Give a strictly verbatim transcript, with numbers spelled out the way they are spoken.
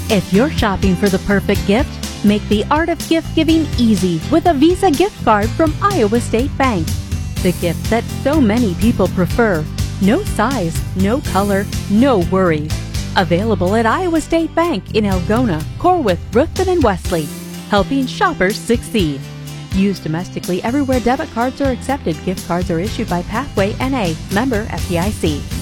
If you're shopping for the perfect gift, make the art of gift giving easy with a Visa gift card from Iowa State Bank. The gift that so many people prefer. No size, no color, no worries. Available at Iowa State Bank in Algona, Corwith, Ruthven, and Wesley, helping shoppers succeed. Used domestically everywhere debit cards are accepted. Gift cards are issued by Pathway N A, member F D I C.